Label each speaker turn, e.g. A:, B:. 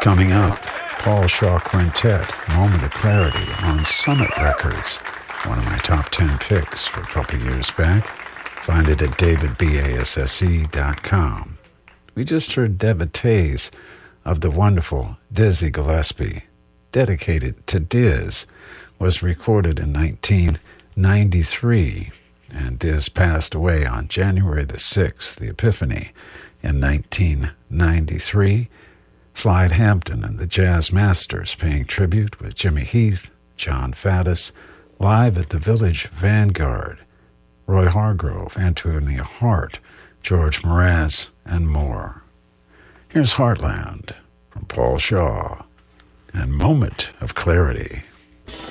A: Coming up, Paul Shaw Quintet, Moment of Clarity on Summit Records, one of my top 10 picks for a couple of years back. Find it at davidbasse.com. We just heard Devotees of the wonderful Dizzy Gillespie, dedicated to Diz, was recorded in 1993, and Diz passed away on January the 6th, the Epiphany, in 1993. Slide Hampton and the Jazz Masters paying tribute with Jimmy Heath, John Faddis, live at the Village Vanguard, Roy Hargrove, Antonia Hart, George Mraz, and more. Here's Heartland from Paul Shaw and Moment of Clarity.